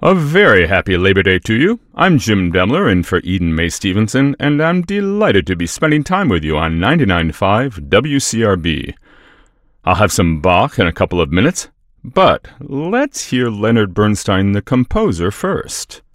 A very happy Labor Day to you. I'm Jim Demler in for Eden May Stevenson, and I'm delighted to be spending time with you on 99.5 WCRB. I'll have some Bach in a couple of minutes, but let's hear Leonard Bernstein, the composer, first.